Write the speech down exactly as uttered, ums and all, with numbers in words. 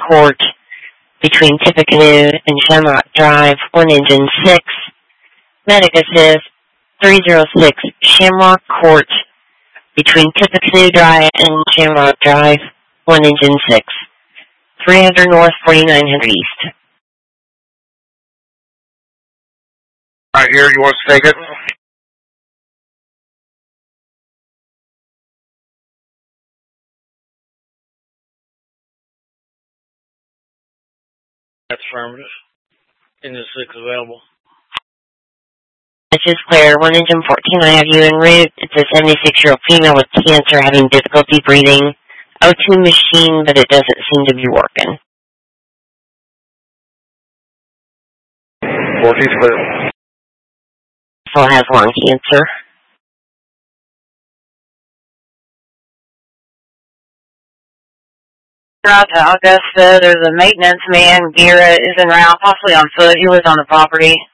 Court between Tippecanoe and Shamrock Drive, one engine six. Medic assist three oh six Shamrock Court between Tippecanoe Drive and Shamrock Drive, one engine six. three hundred north, forty-nine hundred east. Right here, you want to take it? That's affirmative. Engine six available. This is clear. One engine fourteen, I have you en route. It's a seventy-six-year-old female with cancer having difficulty breathing. O two machine, but it doesn't seem to be working. fourteen's clear. Still has lung cancer. Drive to Augusta. There's a maintenance man. Gira is en route, possibly on foot. He lives on the property.